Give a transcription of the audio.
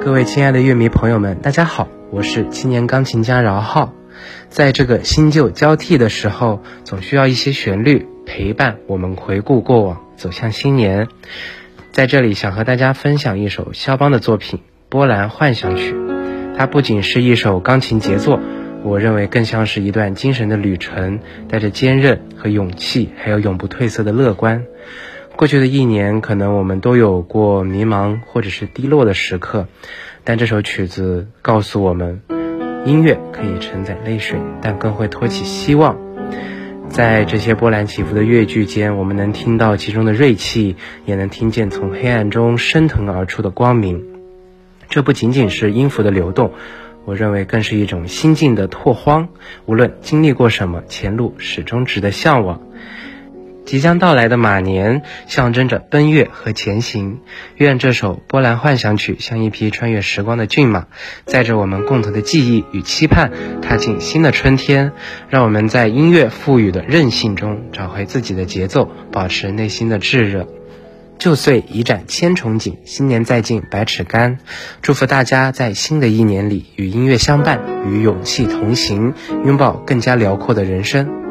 各位亲爱的乐迷朋友们，大家好，我是青年钢琴家饶浩。在这个新旧交替的时候，总需要一些旋律陪伴我们回顾过往，走向新年。在这里想和大家分享一首肖邦的作品《波兰幻想曲》，它不仅是一首钢琴杰作，我认为更像是一段精神的旅程，带着坚韧和勇气，还有永不褪色的乐观。过去的一年，可能我们都有过迷茫或者是低落的时刻，但这首曲子告诉我们，音乐可以承载泪水，但更会托起希望。在这些波澜起伏的乐句间，我们能听到其中的锐气，也能听见从黑暗中升腾而出的光明。这不仅仅是音符的流动，我认为更是一种心境的拓荒。无论经历过什么，前路始终值得向往。即将到来的马年象征着奔月和前行，愿这首波兰幻想曲像一匹穿越时光的骏马，载着我们共同的记忆与期盼，踏进新的春天。让我们在音乐赋予的韧性中找回自己的节奏，保持内心的炙热。旧岁已展千重锦，新年再进百尺竿。祝福大家在新的一年里与音乐相伴，与勇气同行，拥抱更加辽阔的人生。